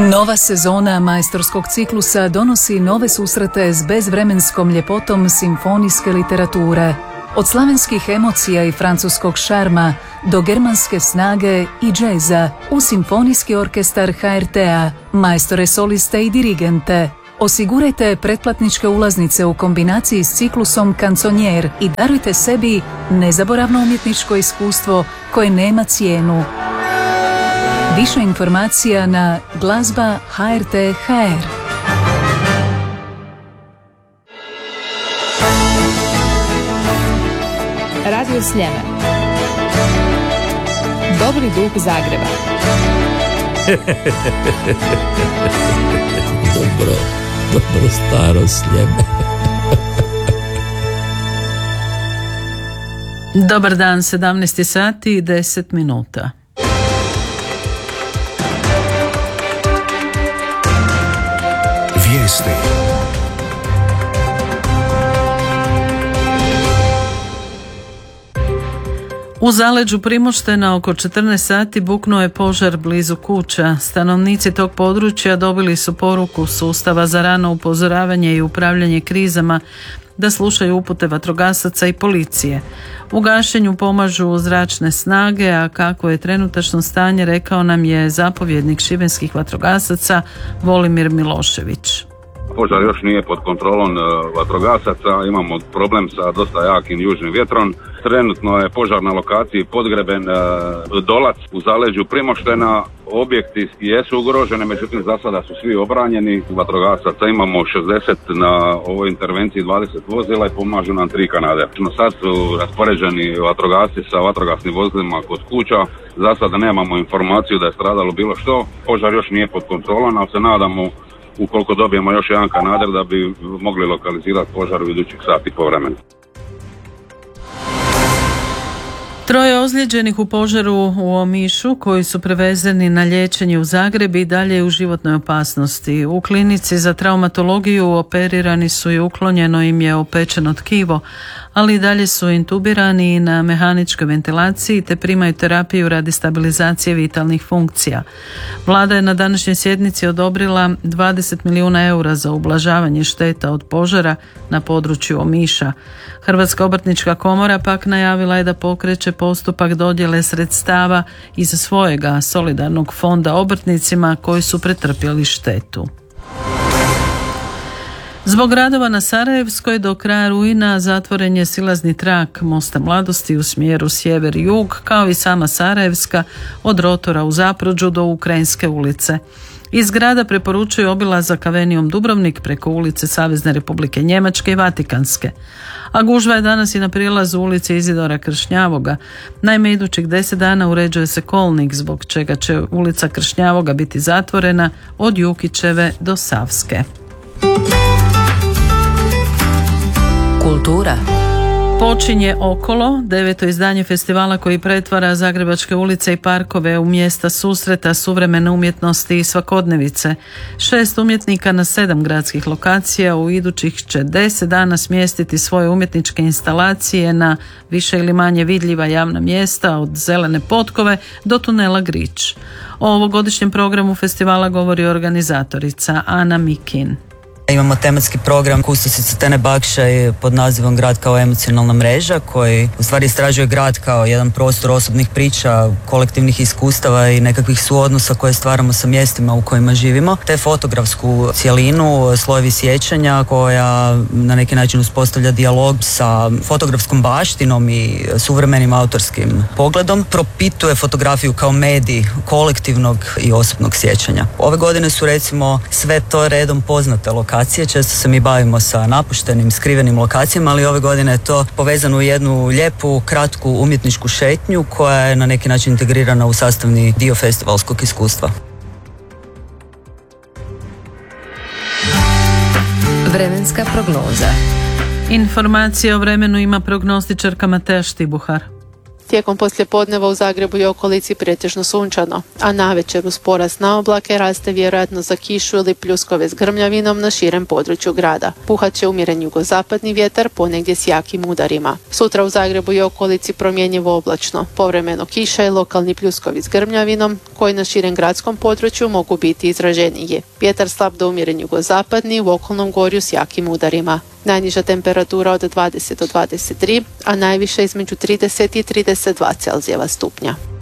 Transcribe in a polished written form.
Nova sezona majstorskog ciklusa donosi nove susrete s bezvremenskom ljepotom simfonijske literature. Od slavenskih emocija i francuskog šarma do germanske snage i džeza u simfonijski orkestar HRT-a, majstore soliste i dirigente. Osigurajte pretplatničke ulaznice u kombinaciji s ciklusom Kanconier i darujte sebi nezaboravno umjetničko iskustvo koje nema cijenu. Više informacija na glazba.hrt.hr. Radio Sljeme. Dobri duh Zagreba. Dobro staro Sljeme. Dobar dan, 17 sati i 10 minuta. Vijesti. U zaleđu Primoštena oko 14 sati buknuo je požar blizu kuća. Stanovnici tog područja dobili su poruku sustava za rano upozoravanje i upravljanje krizama da slušaju upute vatrogasaca i policije. U gašenju pomažu zračne snage, a kako je trenutačno stanje rekao nam je zapovjednik šibenskih vatrogasaca Volimir Milošević. Požar još nije pod kontrolom vatrogasaca, imamo problem sa dosta jakim južnim vjetrom. Trenutno je požar na lokaciji Podgreben, Dolac u zaleđu Primoštena. Objekti jesu ugroženi, međutim za sada su svi obranjeni. Vatrogasaca imamo 60 na ovoj intervenciji, 20 vozila i pomažu nam 3 kanade. Sad su raspoređeni vatrogasci sa vatrogasnim vozilima kod kuća. Za sada nemamo informaciju da je stradalo bilo što. Požar još nije pod kontrolom, ali se nadamo ukoliko dobijemo još jedan kanader da bi mogli lokalizirati požar u idućih sati po vremenu. 3 ozlijeđenih u požaru u Omišu koji su prevezeni na liječenje u Zagreb i dalje u životnoj opasnosti. U klinici za traumatologiju operirani su i uklonjeno im je opečeno tkivo, ali i dalje su intubirani na mehaničkoj ventilaciji te primaju terapiju radi stabilizacije vitalnih funkcija. Vlada je na današnjoj sjednici odobrila 20 milijuna eura za ublažavanje šteta od požara na području Omiša. Hrvatska obrtnička komora pak najavila je da pokreće postupak dodjele sredstava iz svojega solidarnog fonda obrtnicima koji su pretrpjeli štetu. Zbog radova na Sarajevskoj do kraja rujna zatvoren je silazni trak Mosta Mladosti u smjeru sjever-jug, kao i sama Sarajevska od rotora u Zaprođu do Ukrajinske ulice. Iz grada preporučuju obilazak Avenijom Dubrovnik preko ulice Savezne Republike Njemačke i Vatikanske. A gužva je danas i na prilazu ulice Izidora Kršnjavoga. Naime, idućih 10 dana uređuje se kolnik, zbog čega će ulica Kršnjavoga biti zatvorena od Jukićeve do Savske. Kultura. Počinje Okolo, 9. izdanje festivala koji pretvara zagrebačke ulice i parkove u mjesta susreta suvremene umjetnosti i svakodnevice. 6 umjetnika na 7 gradskih lokacija u idućih će 10 dana smjestiti svoje umjetničke instalacije na više ili manje vidljiva javna mjesta od Zelene potkove do tunela Grič. O ovogodišnjem programu festivala govori organizatorica Ana Mikin. Imamo tematski program kustosice Tene Bakšaj pod nazivom Grad kao emocionalna mreža, koji u stvari istražuje grad kao jedan prostor osobnih priča, kolektivnih iskustava i nekakvih suodnosa koje stvaramo sa mjestima u kojima živimo, te fotografsku cjelinu Slojevi sjećanja koja na neki način uspostavlja dijalog sa fotografskom baštinom i suvremenim autorskim pogledom, propituje fotografiju kao medij kolektivnog i osobnog sjećanja. Ove godine su recimo sve to redom poznate lokacije. Često se mi bavimo sa napuštenim, skrivenim lokacijama, ali ove godine je to povezano u jednu lijepu, kratku umjetničku šetnju koja je na neki način integrirana u sastavni dio festivalskog iskustva. Vremenska prognoza. Informacije o vremenu ima prognostičarka Mateja Štibuhar. Tijekom poslijepodneva u Zagrebu i okolici pretežno sunčano, a navečer uz porast na oblake raste vjerojatnost za kišu ili pljuskove s grmljavinom na širem području grada. Puhat će umjeren jugozapadni vjetar, ponegdje s jakim udarima. Sutra u Zagrebu i okolici promjenjivo oblačno, povremeno kiša i lokalni pljuskovi s grmljavinom, koji na širem gradskom području mogu biti izraženiji. Vjetar slab do umjeren jugozapadni, u okolnom gorju s jakim udarima. Najniža temperatura od 20 do 23, a najviše između 30 i 32 Celzijeva stupnja.